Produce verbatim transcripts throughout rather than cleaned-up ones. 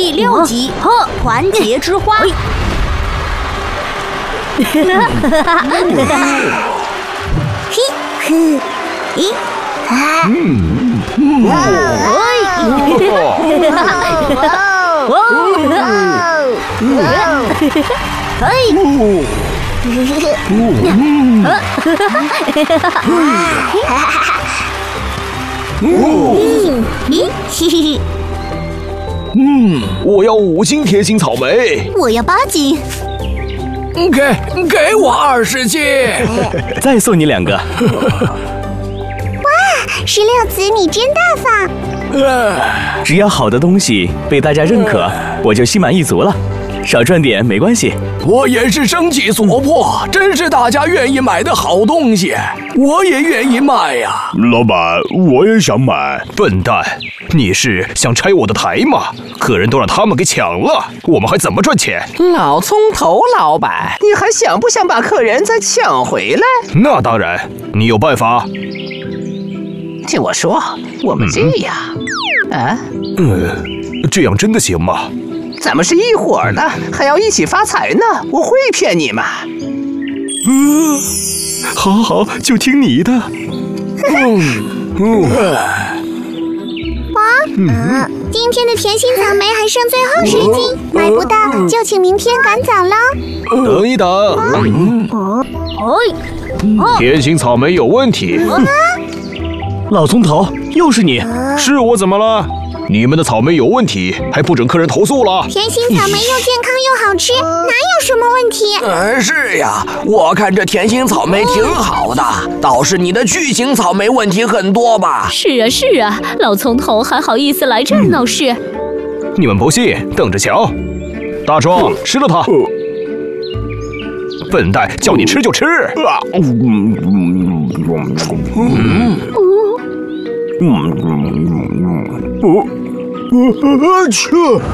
第六集团结之花。嘿嘿，咦？嗯，哇！哇！嘿！ 嗯，我要五斤甜心草莓。 我要八斤。 给给我二十斤。 再送你两个。 哇，石榴子你真大方。 只要好的东西被大家认可，我就心满意足了。少赚点没关系。 我也是生计所迫，真是大家愿意买的好东西，我也愿意卖呀。 老板，我也想买。笨蛋，你是想拆我的台吗？客人都让他们给抢了，我们还怎么赚钱？ 老葱头老板，你还想不想把客人再抢回来？ 那当然，你有办法。 听我说，我们这样，嗯、啊， 嗯，这样真的行吗？ 咱们是一伙儿的，还要一起发财呢，我会骗你吗？ 嗯，好好，就听你的。 嗯嗯。哇，嗯，今天的甜心草莓还剩最后十斤，买不到就请明天赶早喽。 等一等。嗯。甜心草莓有问题。 老葱头，又是你？ 是我怎么了？你们的草莓有问题，还不准客人投诉了？ 甜心草莓又健康又好吃，哪有什么问题？ 嗯，是呀，我看这甜心草莓挺好的，倒是你的巨型草莓问题很多吧？ 是啊是啊，老葱头还好意思来这儿闹事？ 你们不信，等着瞧！大壮，吃了它！笨蛋，叫你吃就吃！嗯嗯嗯哦，啊切！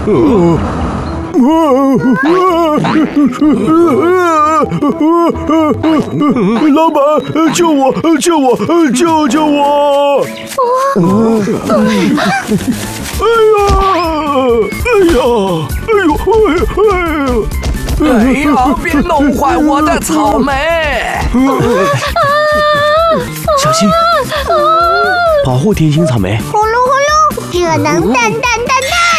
老板，救我！救我！救救我！哎呀！哎呀！哎呦！哎呦！ 哎呀！别弄坏我的草莓！ 小心！保护甜心草莓。 呼噜呼噜，热能蛋蛋蛋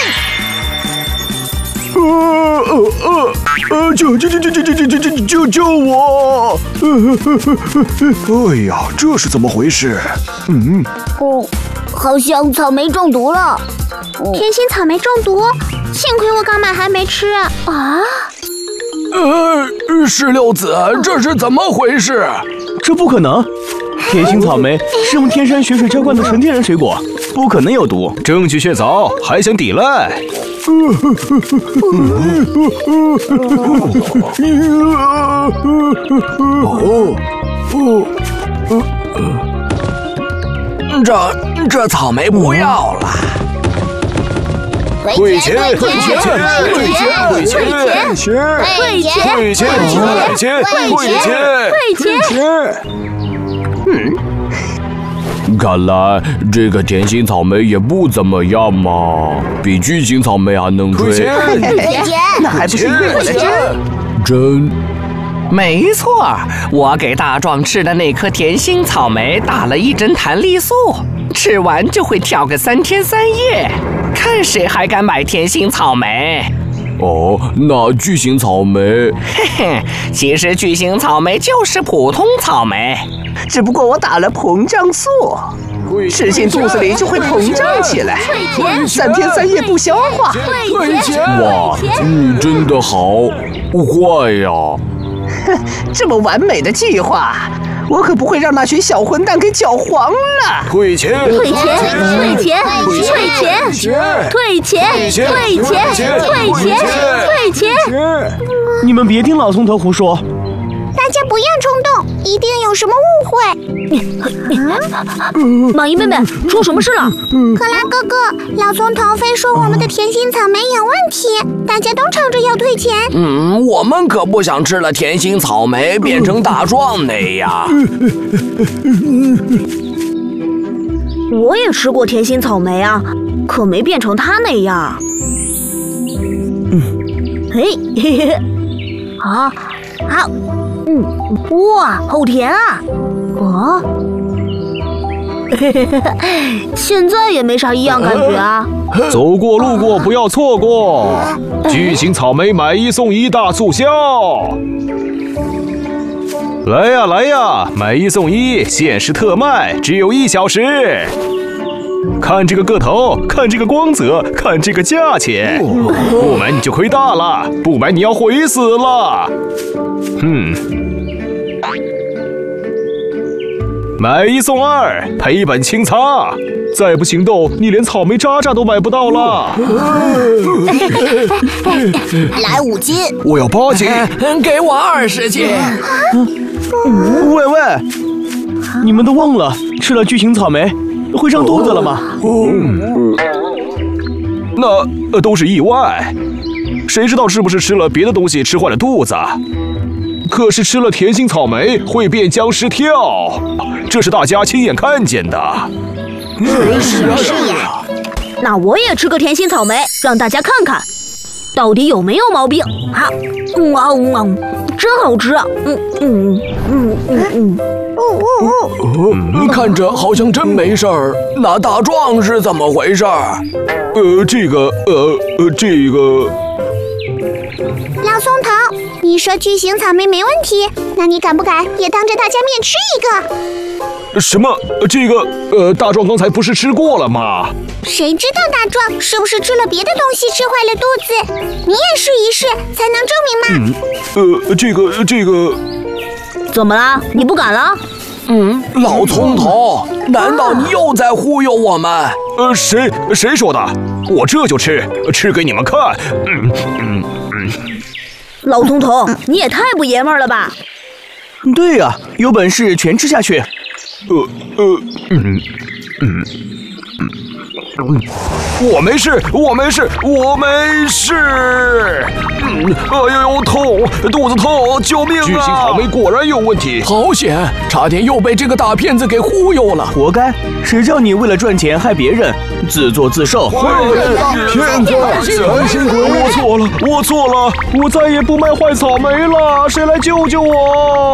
蛋！ 呃呃呃呃！救救救救救救救救救救我！哎呀，这是怎么回事？嗯， 哦，好像草莓中毒了。 甜心草莓中毒，幸亏我刚买还没吃啊！ 呃，石榴子，这是怎么回事？ 这不可能！甜心草莓是用天山雪水浇灌的纯天然水果，不可能有毒。 证据确凿，还想抵赖？ 这这草莓不要了。 退钱！退钱！退钱！退钱！退钱！ 退钱！ 退钱！退钱！退钱！ 退钱！ 嗯，看来这个甜心草莓也不怎么样嘛，比巨型草莓还能吹。 退钱！ 那还不是因为我的针？ 针？ 没错，我给大壮吃的那颗甜心草莓打了一针弹力素，吃完就会跳个三天三夜。看谁还敢买甜心草莓？ 哦，那巨型草莓， 嘿嘿，其实巨型草莓就是普通草莓，只不过我打了膨胀素，吃进肚子里就会膨胀起来，三天三夜不消化。 退钱！哇，你真的好坏呀！ 哼，这么完美的计划，我可不会让那群小混蛋给搅黄了。 退钱！ 退钱！退钱！退钱！退钱！退钱！退钱！退钱！ 你们别听老葱头胡说， 大家不要冲动，一定有什么误会。 马姨妹妹，出什么事了？ 克拉哥哥，老葱头非说我们的甜心草莓有问题，大家都吵着要退钱。 嗯，我们可不想吃了甜心草莓变成大壮那样。 我也吃过甜心草莓啊，可没变成他那样。 嘿，嘿嘿，啊，好，嗯，哇，好甜啊！啊，嘿嘿嘿，现在也没啥异样感觉啊。 走过路过不要错过，巨型草莓买一送一大促销！来呀来呀，买一送一，限时特卖，只有一小时。看这个个头，看这个光泽，看这个价钱，不买你就亏大了，不买你要悔死了。嗯，买一送二，赔本清仓。再不行动，你连草莓渣渣都买不到了。 来五斤， 我要八斤。 给我二十斤。 喂喂，你们都忘了吃了巨型草莓会胀肚子了吗？ 嗯，那呃都是意外，谁知道是不是吃了别的东西吃坏了肚子？可是吃了甜心草莓会变僵尸跳，这是大家亲眼看见的。 是啊是呀。 那我也吃个甜心草莓，让大家看看，到底有没有毛病。好，哇哇，真好吃啊！嗯嗯嗯嗯嗯。 嗯，看着好像真没事儿。那大壮是怎么回事？ 呃，这个，呃呃，这个。 老松头，你说巨型草莓没问题，那你敢不敢也当着大家面吃一个？ 什么？这个，呃，大壮刚才不是吃过了吗？ 谁知道大壮是不是吃了别的东西吃坏了肚子？你也试一试，才能证明嘛。 嗯，呃，这个，这个。 怎么了？你不敢了？ 嗯，老葱头，难道你又在忽悠我们？ 呃，谁谁说的？我这就吃，吃给你们看。嗯嗯嗯。 老葱头，你也太不爷们儿了吧？ 对呀、啊，有本事全吃下去。 呃呃嗯嗯嗯，我没事，我没事，我没事。嗯，哎呦，痛，肚子痛，救命啊！巨型草莓果然有问题， 好险，差点又被这个大骗子给忽悠了。 活该，谁叫你为了赚钱害别人，自作自受。 骗子，真心鬼，我错了，我错了，我再也不卖坏草莓了，谁来救救我？